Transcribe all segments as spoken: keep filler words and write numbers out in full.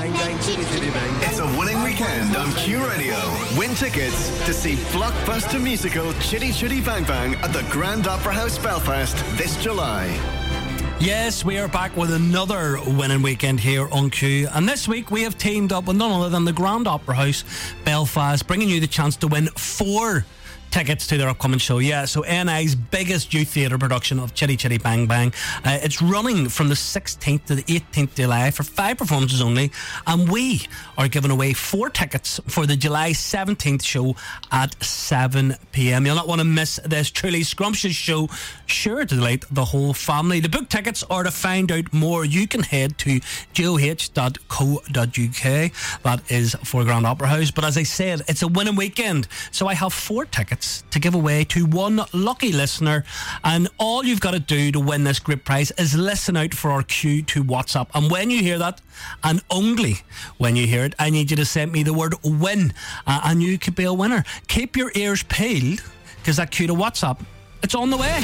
bang, bang, chitty, chitty, bang. It's a winning weekend on Q Radio. Win tickets to see blockbuster musical Chitty Chitty Bang Bang at the Grand Opera House Belfast this July. Yes, we are back with another winning weekend here on Q. And this week we have teamed up with none other than the Grand Opera House Belfast, bringing you the chance to win four tickets to their upcoming show. Yeah, so N I's biggest youth theatre production of Chitty Chitty Bang Bang. Uh, it's running from the sixteenth to the eighteenth of July for five performances only, and we are giving away four tickets for the July seventeenth show at seven p.m. You'll not want to miss this truly scrumptious show, sure to delight the whole family. To book tickets or to find out more, you can head to g o h dot co dot u k. That is for Grand Opera House. But as I said, it's a winning weekend, so I have four tickets to give away to one lucky listener, and all you've got to do to win this great prize is listen out for our Q to WhatsApp. And when you hear that, and only when you hear it, I need you to send me the word win, uh, and you could be a winner. Keep your ears peeled, because that Q to WhatsApp, it's on the way.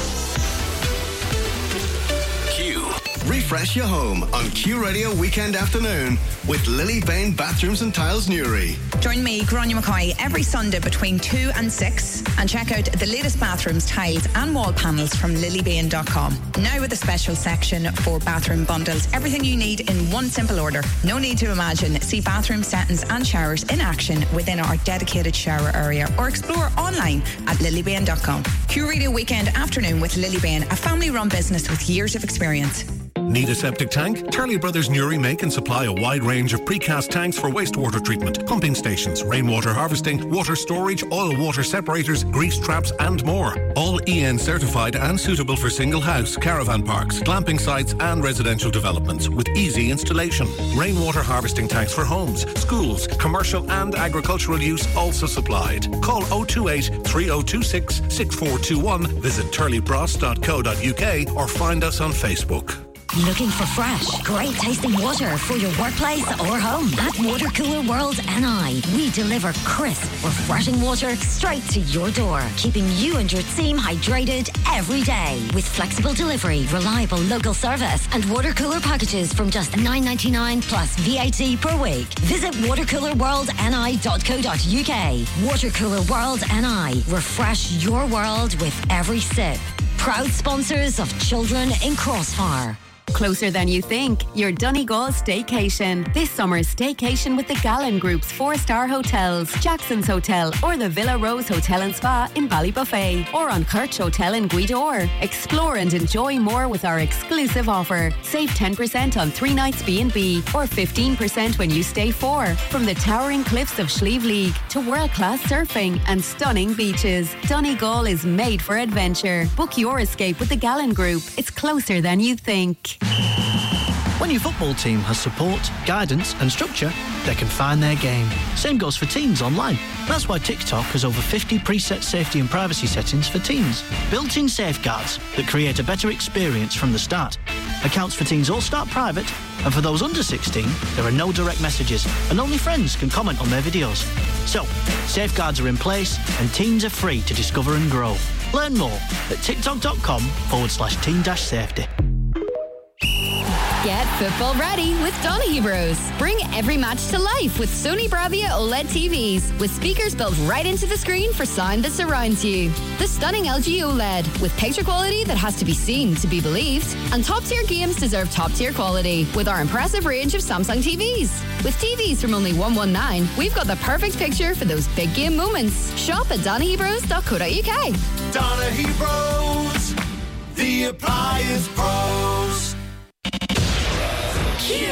Q. Refresh your home on Q Radio Weekend Afternoon with Lily Bain Bathrooms and Tiles Newry. Join me, Gráinne McCoy, every Sunday between two and six, and check out the latest bathrooms, tiles and wall panels from lily bain dot com. Now with a special section for bathroom bundles. Everything you need in one simple order. No need to imagine. See bathroom settings and showers in action within our dedicated shower area, or explore online at lily bain dot com. Q Radio Weekend Afternoon with Lily Bain, a family-run business with years of experience. Need a septic tank? Turley Brothers Newry make and supply a wide range of precast tanks for wastewater treatment, pumping stations, rainwater harvesting, water storage, oil water separators, grease traps and more. All E N certified and suitable for single house, caravan parks, glamping sites and residential developments with easy installation. Rainwater harvesting tanks for homes, schools, commercial and agricultural use also supplied. Call oh two eight, three oh two six, six four two one, visit turley bros dot co dot u k or find us on Facebook. Looking for fresh, great tasting water for your workplace or home? At Water Cooler World N I, we deliver crisp, refreshing water straight to your door, keeping you and your team hydrated every day. With flexible delivery, reliable local service, and water cooler packages from just nine ninety-nine plus V A T per week. Visit water cooler world n i dot co dot u k. Water Cooler World N I. Refresh your world with every sip. Proud sponsors of Children in Crossfire. Closer than you think, your Donegal staycation. This summer's staycation with the Gallen Group's four-star hotels, Jackson's Hotel or the Villa Rose Hotel and Spa in Ballybuffet, or on Kirch Hotel in Gweedore. Explore and enjoy more with our exclusive offer. Save ten percent on three nights B and B or fifteen percent when you stay four. From the towering cliffs of Slieve League to world-class surfing and stunning beaches, Donegal is made for adventure. Book your escape with the Gallen Group. It's closer than you think. When your football team has support, guidance and structure, they can find their game. Same goes for teens online. That's why TikTok has over fifty preset safety and privacy settings for teens. Built-in safeguards that create a better experience from the start. Accounts for teens all start private, and for those under sixteen, there are no direct messages, and only friends can comment on their videos. So, safeguards are in place, and teens are free to discover and grow. Learn more at tiktok.com forward slash teen dash safety. Get football ready with Donaghy Bros. Bring every match to life with Sony Bravia OLED T Vs with speakers built right into the screen for sound that surrounds you. The stunning L G OLED with picture quality that has to be seen to be believed. And top-tier games deserve top-tier quality with our impressive range of Samsung T Vs. With T Vs from only one hundred nineteen, we've got the perfect picture for those big game moments. Shop at donaghy bros dot co dot u k. Donaghy Bros, the appliance pros.